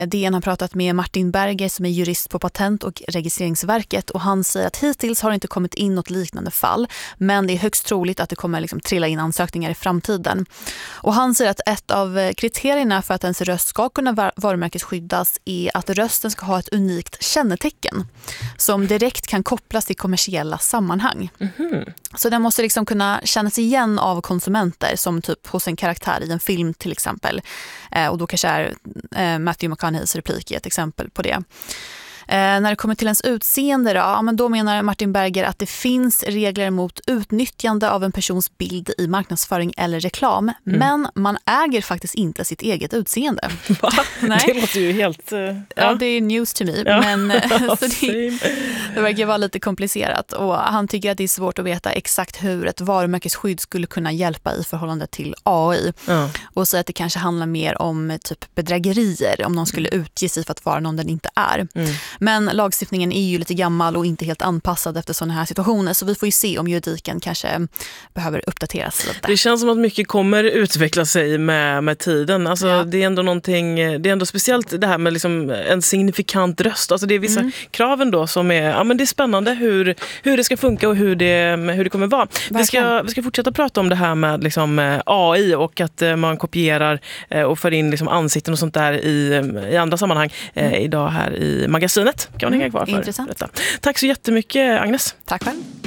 DN har pratat med Martin Berger som är jurist på Patent- och registreringsverket, och han säger att hittills har det inte kommit in något liknande fall, men det är högst troligt att det kommer liksom trilla in ansökningar i framtiden. Och han säger att ett av kriterierna för att ens röst ska kunna varumärkesskyddas är att rösten ska ha ett unikt kännetecken som direkt kan kopplas till kommersiella sammanhang. Så den måste liksom kunna kännas igen av konsumenter, som typ hos en karaktär i en film till exempel. Och då kanske är Matthew McConaughey's replik ett exempel på det. När det kommer till ens utseende då menar Martin Berger att det finns regler mot utnyttjande av en persons bild i marknadsföring eller reklam. Men man äger faktiskt inte sitt eget utseende. Va? Nej. Det låter ju helt... Ja, det är news to me. Ja. Men så det verkar vara lite komplicerat. Och han tycker att det är svårt att veta exakt hur ett varumärkesskydd skulle kunna hjälpa i förhållande till AI. Och så att det kanske handlar mer om typ bedrägerier, om någon skulle utge sig för att vara någon den inte är. Men lagstiftningen är ju lite gammal och inte helt anpassad efter sådana här situationer, så vi får ju se om juridiken kanske behöver uppdateras lite. Det känns som att mycket kommer utveckla sig med tiden. Alltså, det är ändå någonting, det är ändå speciellt det här med liksom en signifikant röst. Alltså det är vissa krav ändå som är, men det är spännande hur det ska funka och hur det kommer vara. Vi ska fortsätta prata om det här med liksom AI och att man kopierar och för in liksom ansikten och sånt där i andra sammanhang idag här i magasinet. Kan man hänga kvar för intressant. detta. Tack så jättemycket, Agnes. Tack själv.